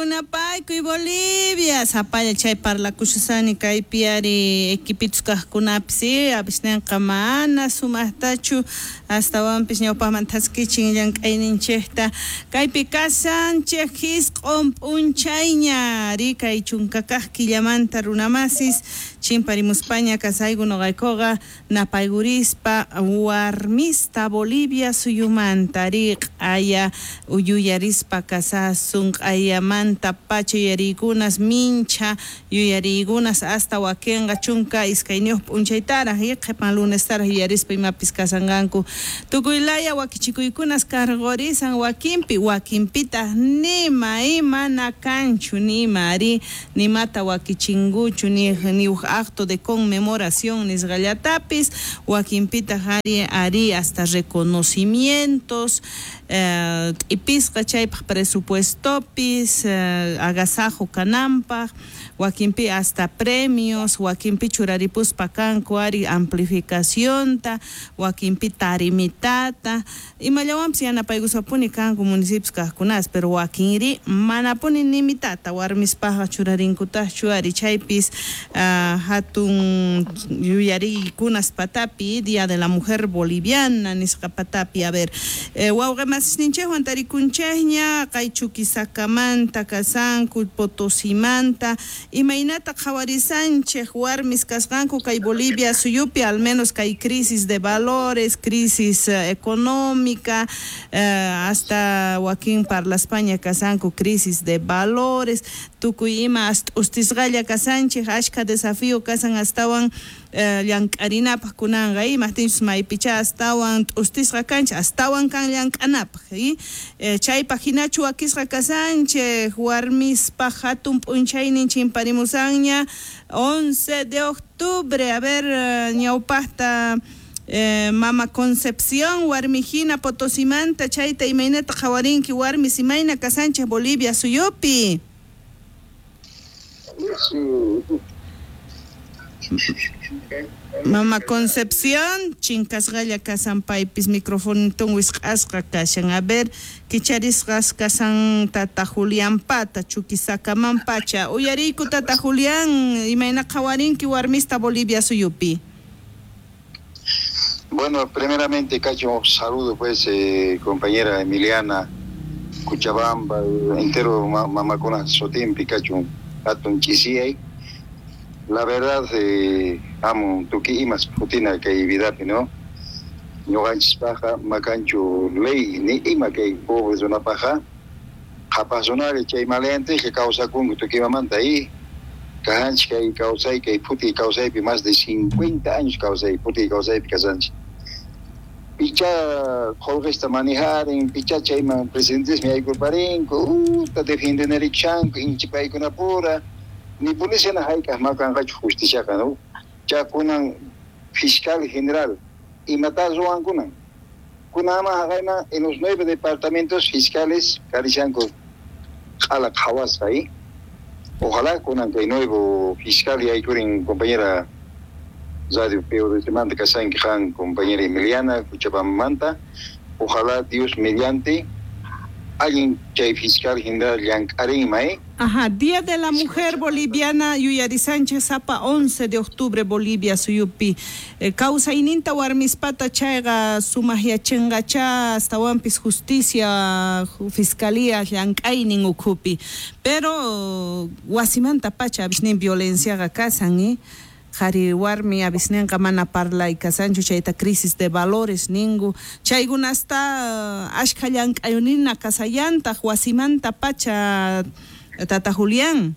Napaykuy Bolivia sapaya chay parlakushasani kay piari equipitos kahkunapsi abisnanqa mana sumaqtachu astawanpis ñawpaqmantaskichin llank'ayninchikta kaypi kasanchik hisq'un p'unchayña rikay chunka kaq killamanta runamasis chimparimuspaña kasaygu noqaykuqa napaygurispa warmista Bolivia suyumanta riq'aya uyuyarispa kasasun q'ayamanta pacha yuyariykunas mincha yuyariykunas hasta wakinqa chunka iskayniyuq p'unchaytaraq qhipan lunestaraq yuyarispa imapis kasanqanku tukuylaya wakichikuykunas karqurisan wakinpitaq nima imana kanchu nima ari nimata wakichinguchu niuq acto de conmemoración nisqallatapis wakinpitaq ari hasta reconocimientos ipisqa chaypaq presupuestopis agasajo kananpaq wakinpi hasta premios wakinpi churaripuspa kanku ari amplificacionta wakinpi tarimitata imallawanpis yanapaykusapuni kanku municipios kaqkunas pero wakinri manapuni nimitata warmispaqa churarinkutaqchu ari chaypis hatun yuyariykunas patapi Día de la Mujer Boliviana nisqa patapi a ver wawqimasninchikwan tarikunchikña kay Chuquisakamanta kasanku Potosimanta imaynata qhawarisanchik warmis kasqanku kay Bolivia suyupi al menos kay crisis de valores crisis económica hasta wakin parla España kasanku crisis de valores tukuy ima ustisqalla kasanchik ashka desafío kasan astawan llank'arinapaq kunanqa imaqtinchus maypicha astawan t'ustisqa kanchik astawan kan llank'anapaq chaypaq hinachu wakisqa kasanchik warmispaq hatun p'unchaynin chimparimusanña 11 de octubre a ver ñawpaqta Mama Concepción warmijina Potosimanta chayta imaynata qhawarinki warmis imayna kasanchik Bolivia suyupi Mama Concepción chinkasqalla kasan paypis microfonitun wisq'asqa kashan a ver kicharisqas kasan tata Julián Pata Chuquisakamanpacha uyariyku tata Julián imayna qhawarinki warmista Bolivia suyupi. Bueno, primeramente cacho un saludo pues compañera Emiliana Cuchabamba entero mamacona sotimpi cacho atun chisiay. La verdad, amo tuki imas putina que vida, ¿no? No ganchis paja, macancho ley, ni ima que pobres una paja. Japasonar, que hay maleante, que causa con tuki mamanta ahí. Cajanch que causa y que puti causa y más de 50 años causa y puti causa y casanch. Picha, jolvesta manejar en picha chayman presidentes me hay culparenco, ta defienden el chanco, inchipay con apura. Ni policía na hay que makan gacho justicia cano ya kunan fiscal general y matar zoan kunan ma haina en los 9 departamentos fiscales carishanco a la kawas ahí ojalá kunan que nuevo fiscal y hay kurin compañera Zadio Peo de semana que saben que han compañera Emiliana Cuchabamanta ojalá Dios mediante alguien que fiscal general Yankarima Ajá, Día de la Mujer Boliviana Yuyari Sánchez Zapa 11 de octubre Bolivia suyupi causa ininta warmispata chayga sumahya chengacha hasta wampis justicia fiscalía llank'aynin ukupi pero wasimanta pacha abisnin violencia ga kasan Jari warmi abisnenqa mana parlay kasanchu chayta crisis de valores ningu chaygunasta ashka llank'ayunina kasayanta wasimanta pacha Tata Julián.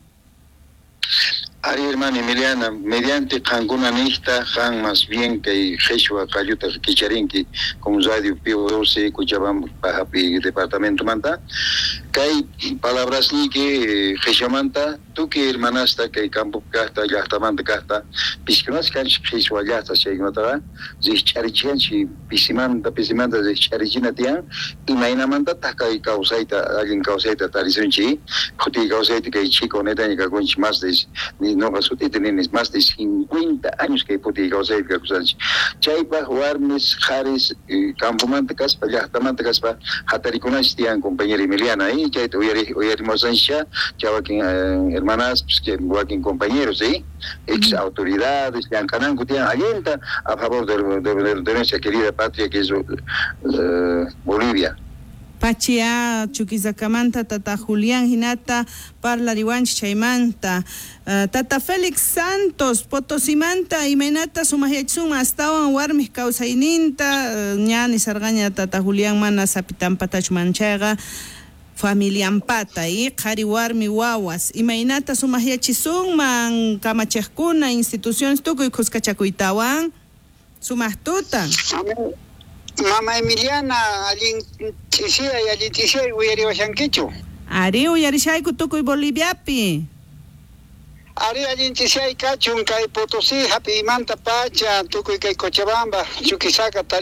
Ari hermana Emiliana, mediante Cangunanista, Han más bien que Jeshua Cayuta Kicharinki, como Radio Pio 12, Cuchabamba, Pajapi, Departamento Manta, que hay palabras ni que Jeshamanta, tú que hermanasta, que Campo Casta, Yastamanta Casta, Piscanas Canch, Jeshua Yasta, Chegnotara, Zicharichenchi, Pisimanta, Zicharicina Tian, y Mainamanta, Taka y Causaita, alguien Causaita, Tarizunchi, Juti Causaita, que Chico Netanica, Conch más de no resulta tienen más de 50 años que puede causar que acusanchi chaypa warmes jares campomanta caspa llahtamanta caspa hatarikunash tian compañera Emiliana ahí Chaymi, chay uyarimosansha, chawakin hermanas, pues, que wakin compañeros, ¿sí? Ex autoridades, que Ancananco tienen alienta a favor de nuestra querida patria que es Bolivia. Pachia Chuquisakamanta, Tata Julián Hinata, Parla Riwanch Chaimanta, Tata Félix Santos, Potosimanta, Imenata, Sumajetsuma, Astawan, Warmis, Causaininta, Ñani Sargaña, Tata Julián Mana, Sapitan Patach Manchaga, Familia Ampata, Qhari Warmi Wawas, Imenata, Sumajechisung, Man, Kamacheskuna, instituciones Tukuy, Kuskachakuitawan, Sumastuta. Mama Emiliana, allin Chisia y allin Chisia y Uyariwashankichu. Ari Uyarishayku Tukuy Boliviapi. Ari allin Chisia y Cachun, Kay Potosí, Hapi Manta Pacha, Tukuy Kay Cochabamba, Chuquisaca,